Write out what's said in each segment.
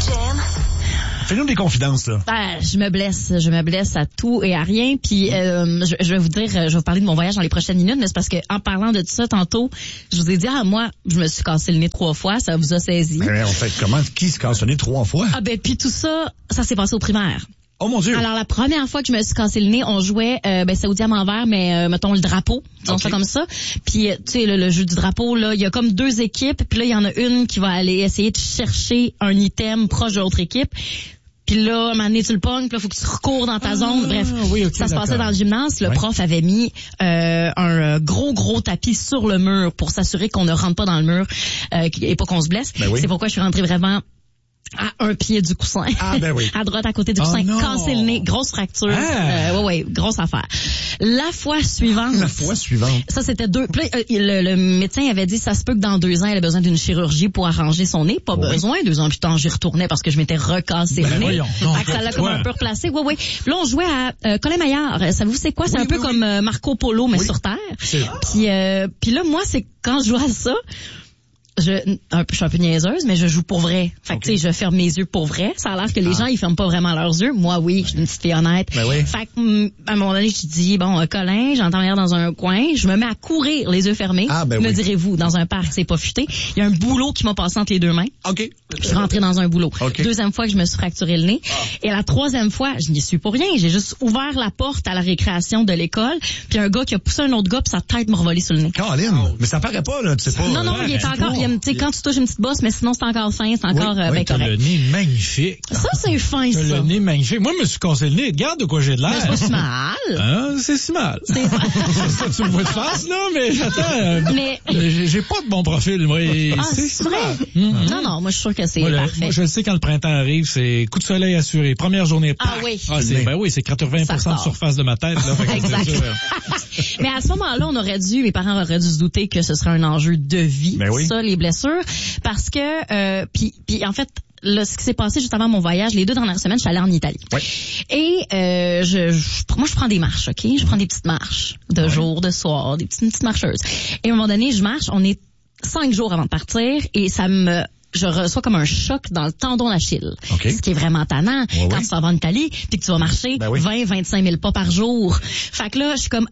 Fais-nous des confidences, là. Je me blesse à tout et à rien. Puis je vais vous dire, je vais vous parler de mon voyage dans les prochaines minutes, mais c'est parce que en parlant de tout ça tantôt, je vous ai dit, moi, je me suis cassé le nez 3 fois, ça vous a saisi. Mais en fait, qui se casse le nez 3 fois? Puis tout ça s'est passé au primaire. Oh mon Dieu! Alors la première fois que je me suis cassé le nez, on jouait c'est au diamant vert, mais mettons le drapeau, disons ça comme ça. Puis tu sais le jeu du drapeau là, il y a comme 2 équipes, puis là il y en a une qui va aller essayer de chercher un item proche de l'autre équipe. Puis là, un moment donné, tu le pognes, puis là, faut que tu recours dans ta zone. Bref, ça se passait dans le gymnase. Le prof avait mis un gros tapis sur le mur pour s'assurer qu'on ne rentre pas dans le mur et pas qu'on se blesse. C'est pourquoi je suis rentrée vraiment à un pied du coussin. À droite, à côté du coussin. Cassé le nez, grosse fracture. Grosse affaire. La fois suivante. Ça, c'était 2. Puis là, le médecin avait dit, ça se peut que dans 2 ans, elle a besoin d'une chirurgie pour arranger son nez. Pas besoin. 2 ans plus tard, j'y retournais parce que je m'étais recassé le nez. Fait que ça l'a comme un peu replacé. Puis là, on jouait à Colin Maillard. Savez-vous c'est quoi? C'est un peu comme Marco Polo, mais sur Terre. Puis là, moi, c'est quand je joue à ça, je suis un peu niaiseuse, mais je joue pour vrai. Fait que tu sais, je ferme mes yeux pour vrai. Ça a l'air que les gens, ils ferment pas vraiment leurs yeux. Moi, oui, je suis une petite fille honnête. Fait que, à un moment donné, je dis, Colin, j'entends rien dans un coin. Je me mets à courir, les yeux fermés. Me direz-vous, dans un parc, c'est pas futé. Il y a un boulot qui m'a passé entre les 2 mains. Je suis rentrée dans un boulot. 2e fois que je me suis fracturé le nez. Et la 3e fois, je n'y suis pour rien. J'ai juste ouvert la porte à la récréation de l'école. Puis un gars qui a poussé un autre gars, puis sa tête m'a revolé sur le nez. Caroline, mais ça paraît pas, là. Tu sais pas. Non, il est encore, tu sais, quand tu touches une petite bosse, mais sinon c'est encore fin, c'est encore correct. Le nez magnifique. Ça, c'est fin, ça. Le nez magnifique. Moi, je me suis cassé le nez. Regarde de quoi j'ai de l'air. Mais c'est pas si mal. C'est si mal. C'est ça, tu me vois de face, là, mais j'attends. J'ai pas de bon profil, moi. C'est vrai? Non, moi, je suis sûre que c'est parfait. Moi, je le sais, quand le printemps arrive, c'est coup de soleil assuré. Première journée. C'est 80% de surface de ma tête, là. Exact. Mais à ce moment-là, mes parents auraient dû se douter que ce serait un enjeu de vie. Ça, les blessures. Parce que, puis en fait, là, ce qui s'est passé juste avant mon voyage, les 2 dernières semaines, je suis allée en Italie. Et moi, je prends des marches, OK? Je prends des petites marches de jour, de soir, des petites marcheuses. Et à un moment donné, je marche, on est 5 jours avant de partir et je reçois comme un choc dans le tendon d'Achille. Ce qui est vraiment tannant quand tu s'en vas en Italie puis que tu vas marcher 20-25 000 pas par jour. Fait que là, je suis comme,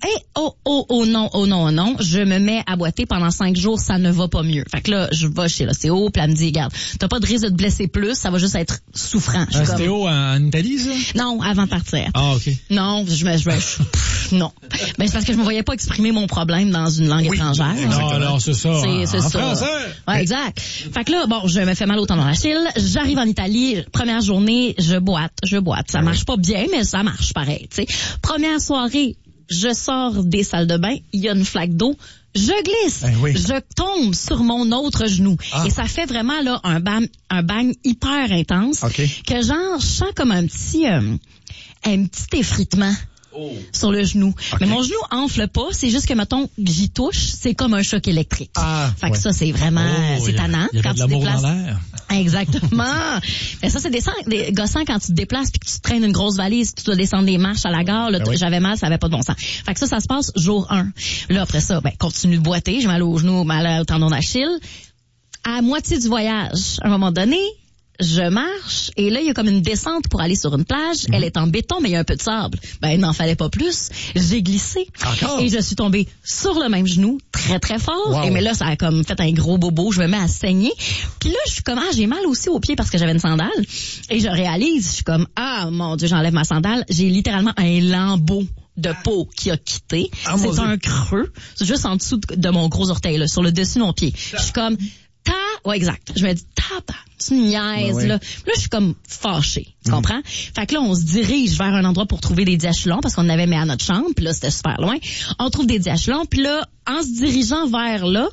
non. Je me mets à boiter pendant 5 jours, ça ne va pas mieux. Fait que là, je vais chez l'ostéo puis elle me dit, regarde, t'as pas de risque de te blesser plus, ça va juste être souffrant. L'ostéo en Italie, ça? Non, avant de partir. OK. Non, non. Mais c'est parce que je me voyais pas exprimer mon problème dans une langue étrangère. Non, c'est ça. C'est ça. Français. Ouais, exact. Fait que là, je me fais mal au tendon d'Achille. J'arrive en Italie, première journée, je boite. Ça marche pas bien, mais ça marche pareil, tu sais. Première soirée, je sors des salles de bain, il y a une flaque d'eau, je glisse, je tombe sur mon autre genou. Et ça fait vraiment là un bang hyper intense que genre, je sens comme un petit effritement. Sur le genou. Mais mon genou enfle pas, c'est juste que, mettons, j'y touche, c'est comme un choc électrique. Fait que ça, c'est vraiment, c'est tannant quand tu te déplaces. Dans l'air. Exactement. Mais ça, c'est des gossants quand tu te déplaces puis que tu te traînes une grosse valise, tu dois descendre des marches à la gare, là, j'avais mal, ça avait pas de bon sens. Fait que ça se passe jour 1. Là, après ça, continue de boiter, j'ai mal au genou, mal au tendon d'Achille. À moitié du voyage, à un moment donné, je marche, et là, il y a comme une descente pour aller sur une plage. Elle est en béton, mais il y a un peu de sable. Il n'en fallait pas plus. J'ai glissé. Encore? Et je suis tombée sur le même genou, très, très fort. Et mais là, ça a comme fait un gros bobo. Je me mets à saigner. Puis là, je suis comme, j'ai mal aussi aux pieds parce que j'avais une sandale. Et je réalise, je suis comme, mon Dieu, j'enlève ma sandale. J'ai littéralement un lambeau de peau qui a quitté. C'est un creux. C'est juste en dessous de mon gros orteil, là, sur le dessus de mon pied. Je suis comme, exact. Je me dis, tu niaises, là. Là, je suis comme fâchée. Tu comprends? Fait que là, on se dirige vers un endroit pour trouver des diachylons parce qu'on en avait mis à notre chambre, puis là, c'était super loin. On trouve des diachylons, puis là, en se dirigeant vers là,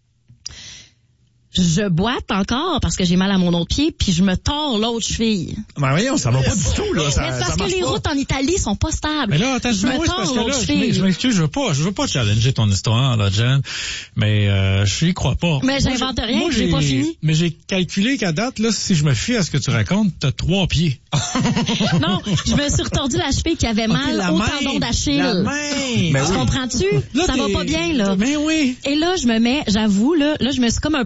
je boite encore parce que j'ai mal à mon autre pied, puis je me tords l'autre cheville. Mais voyons, ça va pas du tout, là. Mais c'est parce que les routes en Italie sont pas stables. Mais là, attends, je m'excuse, je veux pas challenger ton histoire, là, Jen, mais je n'y crois pas. Mais j'invente rien, j'ai pas fini. Mais j'ai calculé qu'à date, là, si je me fie à ce que tu racontes, t'as 3 pieds. Non, je me suis retordu la cheville qui avait mal au tendon d'Achille. Mais tu comprends-tu? Là, ça va pas bien, là. Mais oui. Et là, j'avoue, là, je me suis comme un peu mise à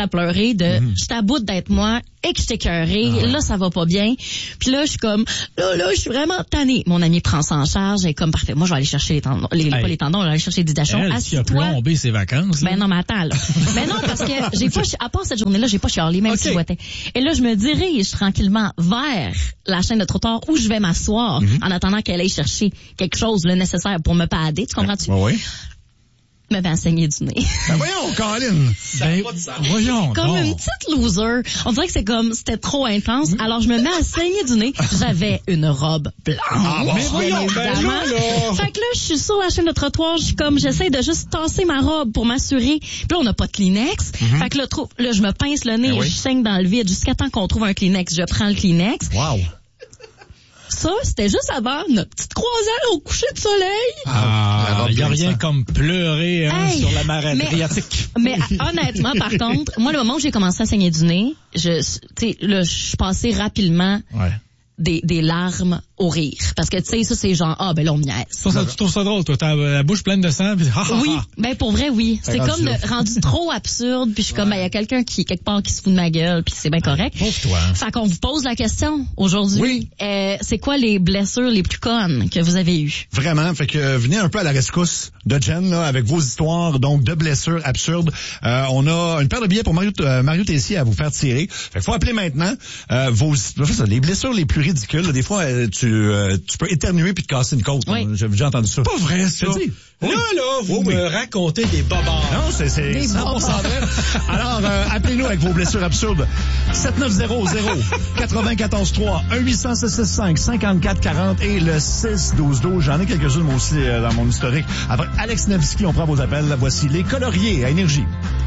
pleurer de j'étais à bout d'être moi et que j'étais écœurée. Là, ça va pas bien. Puis là, je suis comme là, je suis vraiment tannée. Mon ami prend ça en charge. Elle est comme parfait. Moi, je vais aller chercher les tendons. Pas les tendons, je vais aller chercher des didachons. Elle qui a plombé ses vacances. Ben non, mais attends, là. Mais non, parce que j'ai pas, à part cette journée-là, j'ai pas chialé, même si je boitais. Et là, je me dirige tranquillement vers la chaîne de trottoir où je vais m'asseoir en attendant qu'elle aille chercher quelque chose, le nécessaire pour me padder. Tu comprends-tu? Oui. Me fait saigner du nez. Ben voyons, Colin. Voyons. Comme une petite loser. On dirait que c'était trop intense. Alors, je me mets à saigner du nez. J'avais une robe blanche. Mais voyons, évidemment. Fait que là, je suis sur la chaîne de trottoir. J'essaie de juste tasser ma robe pour m'assurer. Puis là, on n'a pas de Kleenex. Fait que là, je me pince le nez et je saigne dans le vide jusqu'à temps qu'on trouve un Kleenex. Je prends le Kleenex. Wow. Ça, c'était juste avant notre petite croisière au coucher de soleil. Il n'y a rien comme pleurer sur la mer Adriatique. Mais honnêtement, par contre, moi, le moment où j'ai commencé à saigner du nez, je suis passée rapidement des larmes au rire. Parce que, tu sais, ça, c'est genre, ben là, on me niaise. Tu trouves ça drôle, toi? T'as la bouche pleine de sang, puis oui, ben pour vrai, oui. C'est comme rendu trop absurde, puis je suis comme, il y a quelqu'un quelque part qui se fout de ma gueule, puis c'est bien correct. Pauvre toi. Fait qu'on vous pose la question aujourd'hui. Oui. C'est quoi les blessures les plus connes que vous avez eues? Vraiment. Fait que venez un peu à la rescousse de Jen, là, avec vos histoires, donc, de blessures absurdes. On a une paire de billets pour Mario Tessier à vous faire tirer. Fait que faut appeler maintenant, les blessures les plus ridicules. Là, des fois, tu peux éternuer puis te casser une côte. Oui. J'ai déjà entendu ça. Pas vrai, ça. Oui. Là, vous me racontez des bobards. Non, c'est 100% vrai. Alors, appelez-nous avec vos blessures absurdes. 7900 94.3 1-800-665-5440 et le 6-12-12. J'en ai quelques-unes, moi aussi, dans mon historique. Après Alex Nevsky, on prend vos appels. Voici les coloriers à Énergie.